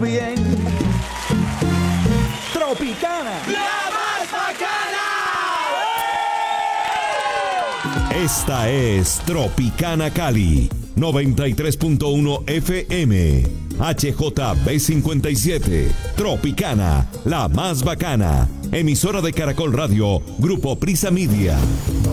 bien. Tropicana, ¡la más bacana! Esta es Tropicana Cali, 93.1 FM, HJB57, Tropicana, la más bacana, emisora de Caracol Radio, Grupo Prisa Media.